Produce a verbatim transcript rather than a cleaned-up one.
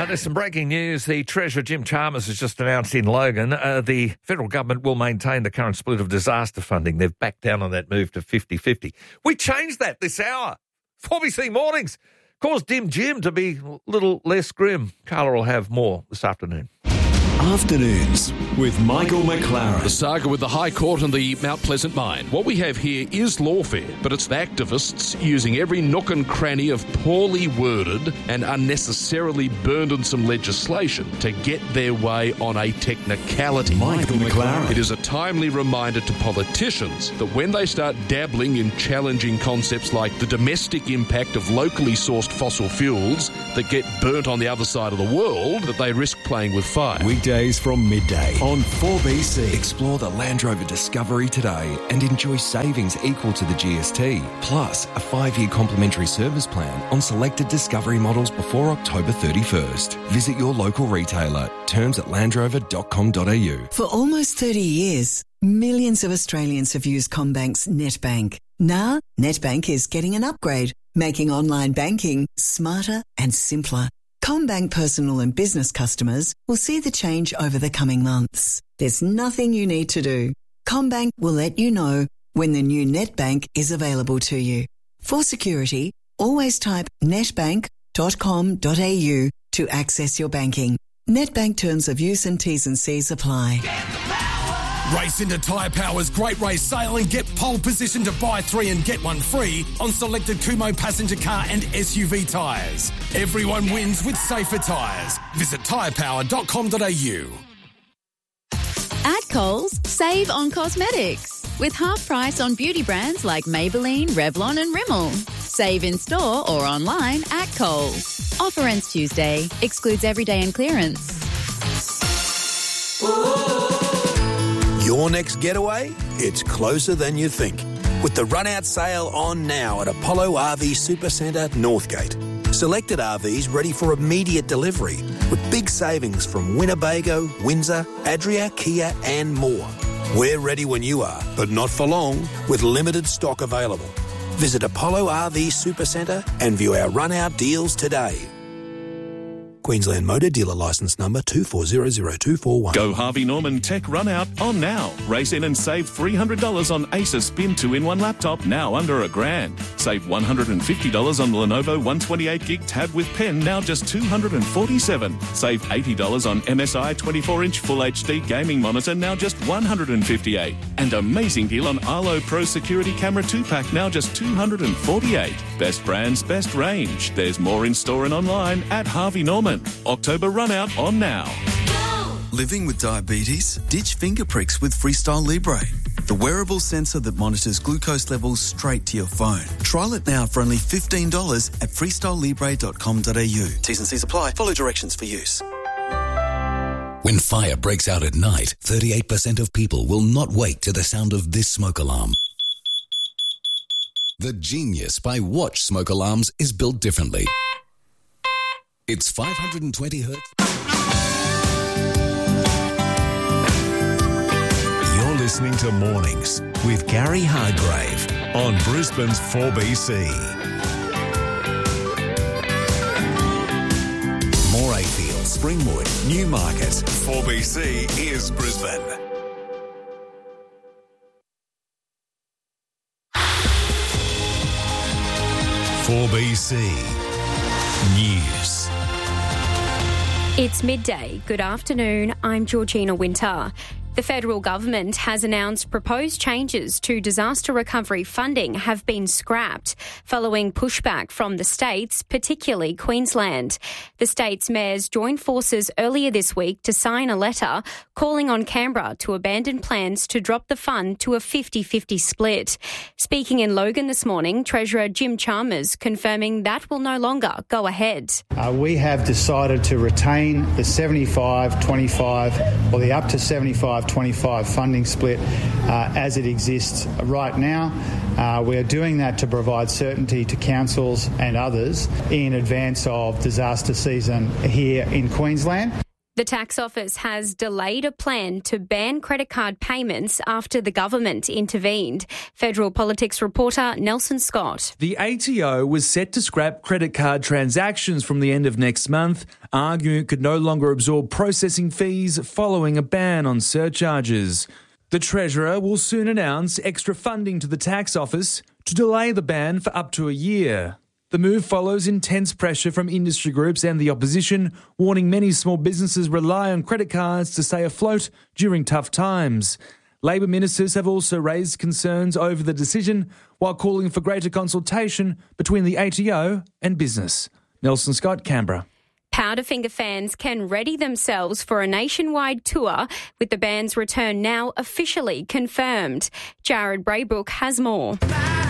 there's some breaking news. The Treasurer, Jim Chalmers, has just announced in Logan uh, the federal government will maintain the current split of disaster funding. They've backed down on that move to fifty-fifty. We changed that this hour. four B C Mornings caused Dim Jim to be a little less grim. Carla will have more this afternoon. Afternoons with Michael McLaren. The saga with the High Court and the Mount Pleasant mine. What we have here is lawfare, but it's the activists using every nook and cranny of poorly worded and unnecessarily burdensome legislation to get their way on a technicality. Michael McLaren. It is a timely reminder to politicians that when they start dabbling in challenging concepts like the domestic impact of locally sourced fossil fuels that get burnt on the other side of the world, that they risk playing with fire. Weekdays from midday on four B C. Explore the Land Rover Discovery today and enjoy savings equal to the G S T, plus a five-year complimentary service plan on selected Discovery models before October thirty-first. Visit your local retailer. Terms at land rover dot com dot a u. For almost thirty years, millions of Australians have used CommBank's NetBank. Now, NetBank is getting an upgrade, making online banking smarter and simpler. CommBank personal and business customers will see the change over the coming months. There's nothing you need to do. CommBank will let you know when the new NetBank is available to you. For security, always type netbank dot com dot a u to access your banking. NetBank terms of use and T's and C's apply. Race into Tyre Power's Great Race Sale and get pole position to buy three and get one free on selected Kumho passenger car and S U V tyres. Everyone wins with safer tyres. Visit tyre power dot com dot a u. At Coles, save on cosmetics with half price on beauty brands like Maybelline, Revlon and Rimmel. Save in store or online at Coles. Offer ends Tuesday. Excludes everyday and clearance. Your next getaway? It's closer than you think. With the run-out sale on now at Apollo R V Supercentre, Northgate. Selected R Vs ready for immediate delivery with big savings from Winnebago, Windsor, Adria, Kia and more. We're ready when you are, but not for long, with limited stock available. Visit Apollo R V Supercentre and view our run-out deals today. Queensland Motor Dealer Licence Number two four zero zero two four one. Go Harvey Norman Tech Run Out on now. Race in and save three hundred dollars on Acer Spin two in one laptop, now under a grand. Save one hundred fifty dollars on Lenovo one twenty-eight gig tab with pen, now just two hundred forty-seven dollars. Save eighty dollars on M S I twenty-four inch Full H D gaming monitor, now just one hundred fifty-eight dollars. And amazing deal on Arlo Pro Security Camera two pack, now just two hundred forty-eight dollars. Best brands, best range. There's more in store and online at Harvey Norman. October run out on now. Living with diabetes? Ditch finger pricks with Freestyle Libre, the wearable sensor that monitors glucose levels straight to your phone. Trial it now for only fifteen dollars at freestyle libre dot com dot a u. T's and C's apply. Follow directions for use. When fire breaks out at night, thirty-eight percent of people will not wake to the sound of this smoke alarm. The Genius by Watch smoke alarms is built differently. It's five hundred twenty hertz. You're listening to Mornings with Gary Hargrave on Brisbane's four B C. Morayfield, Springwood, Newmarket. four B C is Brisbane. four B C News. It's midday. Good afternoon. I'm Georgina Winter. The federal government has announced proposed changes to disaster recovery funding have been scrapped following pushback from the states, particularly Queensland. The state's mayors joined forces earlier this week to sign a letter calling on Canberra to abandon plans to drop the fund to a fifty-fifty split. Speaking in Logan this morning, Treasurer Jim Chalmers confirming that will no longer go ahead. Uh, we have decided to retain the seventy-five twenty-five or the up to seventy-five twenty-five funding split uh, as it exists right now. Uh, we are doing that to provide certainty to councils and others in advance of disaster season here in Queensland. The tax office has delayed a plan to ban credit card payments after the government intervened. Federal politics reporter Nelson Scott. The A T O was set to scrap credit card transactions from the end of next month, arguing it could no longer absorb processing fees following a ban on surcharges. The Treasurer will soon announce extra funding to the tax office to delay the ban for up to a year. The move follows intense pressure from industry groups and the opposition, warning many small businesses rely on credit cards to stay afloat during tough times. Labor ministers have also raised concerns over the decision, while calling for greater consultation between the A T O and business. Nelson Scott, Canberra. Powderfinger fans can ready themselves for a nationwide tour, with the band's return now officially confirmed. Jared Braybrook has more.